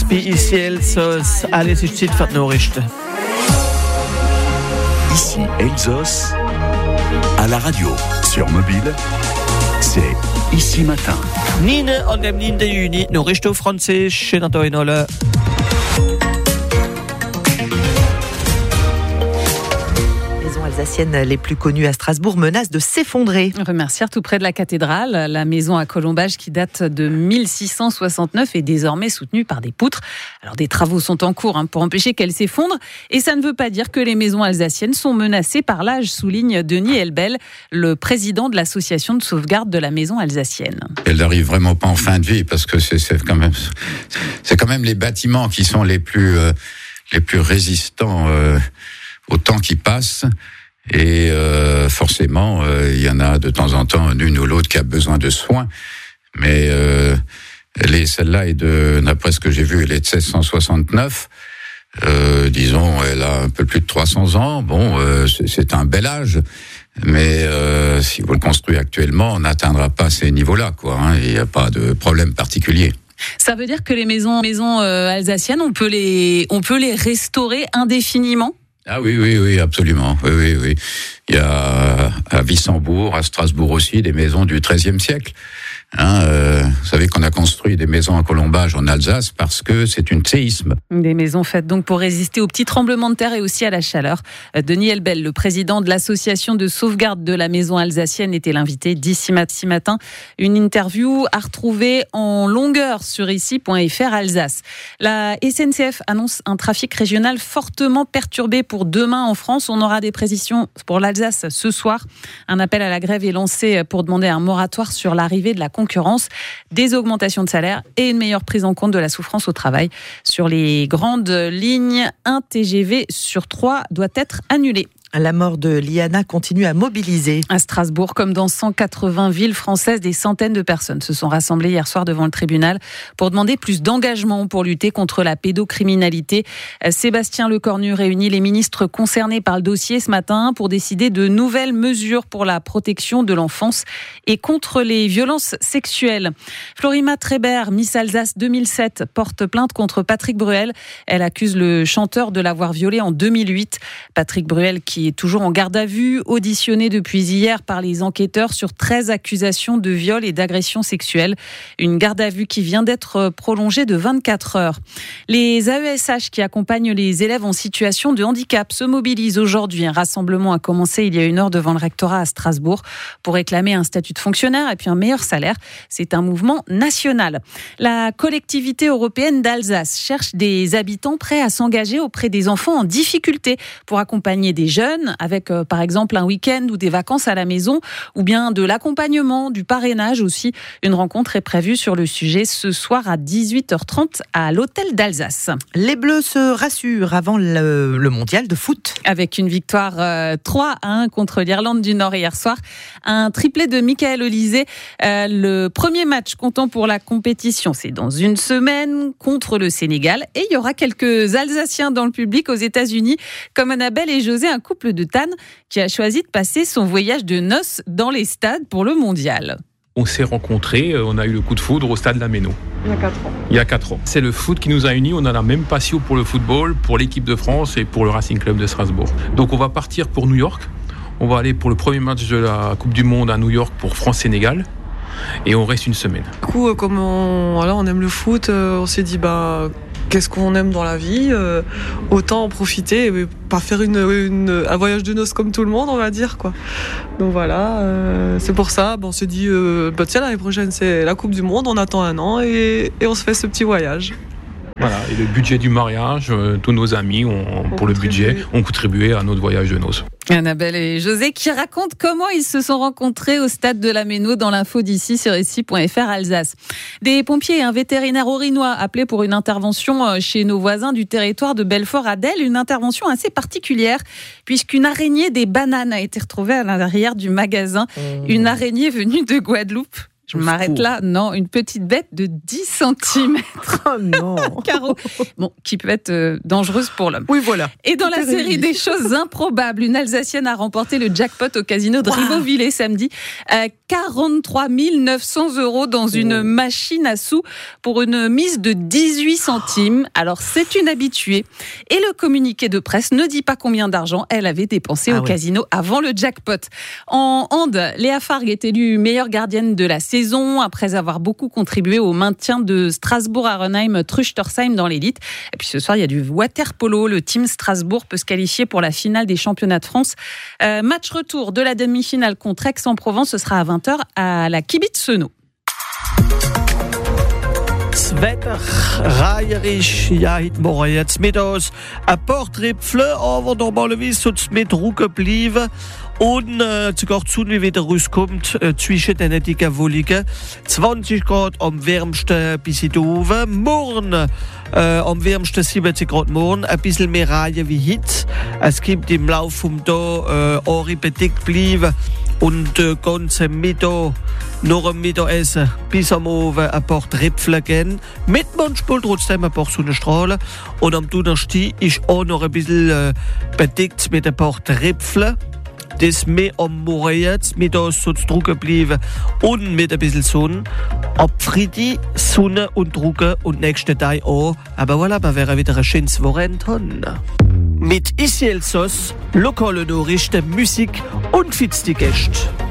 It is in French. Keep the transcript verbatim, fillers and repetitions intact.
Wie ici Elsass, alles ist Zeit für die Nachrichten. Ici Elsass, à la radio, sur mobile, c'est Ici Matin. Nine an dem neunten Juni, Nachrichten auf Französisch, schön an euch alle. Alsaciennes les plus connues à Strasbourg menacent de s'effondrer. Remercière tout près de la cathédrale, la maison à colombage qui date de mille six cent soixante-neuf est désormais soutenue par des poutres. Alors des travaux sont en cours hein, pour empêcher qu'elle s'effondre et ça ne veut pas dire que les maisons alsaciennes sont menacées par l'âge, souligne Denis Elbel, le président de l'association de sauvegarde de la maison alsacienne. Elle n'arrive vraiment pas en fin de vie parce que c'est, c'est quand même c'est quand même les bâtiments qui sont les plus euh, les plus résistants euh, au temps qui passe. Et euh, forcément, euh, il y en a de temps en temps une ou l'autre qui a besoin de soins. Mais euh, elle est, celle-là est de, d'après ce que j'ai vu, elle est de seize cent soixante-neuf. Euh, disons, elle a un peu plus de trois cents ans. Bon, euh, c'est, c'est un bel âge. Mais euh, si vous le construisez actuellement, on n'atteindra pas ces niveaux-là, quoi. Hein, il n'y a pas de problème particulier. Ça veut dire que les maisons, maisons euh, alsaciennes, on peut les, on peut les restaurer indéfiniment ? Ah oui, oui, oui, absolument. Oui, oui, oui. Il y a à Wissembourg, à Strasbourg aussi, des maisons du treizième siècle. Hein, euh, vous savez qu'on a construit des maisons en colombage en Alsace parce que c'est une séisme. Des maisons faites donc pour résister aux petits tremblements de terre et aussi à la chaleur. Denis Elbel, le président de l'association de sauvegarde de la maison alsacienne, était l'invité d'ici matin. Une interview à retrouver en longueur sur ici point f r Alsace. La S N C F annonce un trafic régional fortement perturbé pour demain en France. On aura des précisions pour l'Alsace ce soir. Un appel à la grève est lancé pour demander un moratoire sur l'arrivée de la concurrence, des augmentations de salaire et une meilleure prise en compte de la souffrance au travail. Sur les grandes lignes, un T G V sur trois doit être annulé. La mort de Liana continue à mobiliser. À Strasbourg, comme dans cent quatre-vingts villes françaises, des centaines de personnes se sont rassemblées hier soir devant le tribunal pour demander plus d'engagement pour lutter contre la pédocriminalité. Sébastien Lecornu réunit les ministres concernés par le dossier ce matin pour décider de nouvelles mesures pour la protection de l'enfance et contre les violences sexuelles. Florima Trébert, Miss Alsace deux mille sept, porte plainte contre Patrick Bruel. Elle accuse le chanteur de l'avoir violée en deux mille huit. Patrick Bruel qui est toujours en garde à vue, auditionné depuis hier par les enquêteurs sur treize accusations de viol et d'agression sexuelle. Une garde à vue qui vient d'être prolongée de vingt-quatre heures. Les A E S H qui accompagnent les élèves en situation de handicap se mobilisent aujourd'hui. Un rassemblement a commencé il y a une heure devant le rectorat à Strasbourg pour réclamer un statut de fonctionnaire et puis un meilleur salaire. C'est un mouvement national. La collectivité européenne d'Alsace cherche des habitants prêts à s'engager auprès des enfants en difficulté pour accompagner des jeunes avec euh, par exemple un week-end ou des vacances à la maison ou bien de l'accompagnement, du parrainage aussi. Une rencontre est prévue sur le sujet ce soir à dix-huit heures trente à l'hôtel d'Alsace. Les Bleus se rassurent avant le, le mondial de foot. Avec une victoire euh, trois à un contre l'Irlande du Nord hier soir. Un triplé de Michael Olysée. Euh, le premier match comptant pour la compétition, c'est dans une semaine contre le Sénégal. Et il y aura quelques Alsaciens dans le public aux États-Unis, comme Annabelle et José, un couple de Tannes qui a choisi de passer son voyage de noces dans les stades pour le mondial. On s'est rencontrés, on a eu le coup de foudre au stade Lameno. Il y a quatre ans. Il y a quatre ans. C'est le foot qui nous a unis, on a la même passion pour le football, pour l'équipe de France et pour le Racing Club de Strasbourg. Donc on va partir pour New York, on va aller pour le premier match de la Coupe du Monde à New York pour France-Sénégal. Et on reste une semaine. Du coup, comme on, voilà, on aime le foot, on s'est dit bah, qu'est-ce qu'on aime dans la vie, euh, autant en profiter et pas faire une, une, un voyage de noces comme tout le monde, on va dire, quoi. Donc voilà, euh, c'est pour ça, bah, on s'est dit euh, bah, tiens, l'année prochaine c'est la Coupe du Monde, on attend un an et, et on se fait ce petit voyage. Voilà, et le budget du mariage, euh, tous nos amis, ont, pour le budget, ont contribué à notre voyage de noces. Annabelle et José qui racontent comment ils se sont rencontrés au stade de la Méno dans l'info d'ici sur ici point f r Alsace. Des pompiers et un vétérinaire orinois appelés pour une intervention chez nos voisins du territoire de Belfort-Adèle, une intervention assez particulière puisqu'une araignée des bananes a été retrouvée à l'intérieur du magasin, mmh. une araignée venue de Guadeloupe. Je m'arrête là. Non, une petite bête de dix centimètres. Oh non. Caro. Bon, qui peut être euh, dangereuse pour l'homme. Oui, voilà. Et dans la série des choses improbables, une Alsacienne a remporté le jackpot au casino de Ribeauvillé samedi. Euh, quarante-trois mille neuf cents euros dans une machine à sous pour une mise de dix-huit centimes. Alors, c'est une habituée. Et le communiqué de presse ne dit pas combien d'argent elle avait dépensé ah au oui. casino avant le jackpot. En hand, Léa Fargue est élue meilleure gardienne de la saison après avoir beaucoup contribué au maintien de Strasbourg-Arenheim-Truchtersheim dans l'élite. Et puis ce soir, il y a du waterpolo. Le team Strasbourg peut se qualifier pour la finale des championnats de France. Euh, match retour de la demi-finale contre Aix-en-Provence. Ce sera à vingt heures à la Kibitz-Seno. Wetter reierich, ja, heute Morgen jetzt mittags ein paar Tripfel, aber normalerweise soll es mit Ruhe bleiben. Und äh, sogar die Sonne wieder rauskommt äh, zwischen den dicken Wolken. zwanzig Grad am wärmsten bis in die oben. Morgen äh, am wärmsten siebzig Grad morgen. Ein bisschen mehr Reihen wie heute. Es gibt im Laufe des Tages äh, Ohren bedeckt bleiben. Und äh, ganze Mittag, noch am Mittagessen bis am Abend ein paar Tripfel gehen. Mit manchmal trotzdem ein paar Sonnenstrahlen. Und am Donnerstag ist auch noch ein bisschen äh, bedeckt mit ein paar Tripfeln. Das mehr am Morgen jetzt, mittags soll es trocken bleiben und mit ein bisschen Sonne. Ab Freitag Sonne und trocken und nächsten Tag auch. Aber voilà, wir werden wieder ein schönes Wochenende haben. Mit Ici Elsass, lokale Nachrichten, Musik und fitzige Gäste.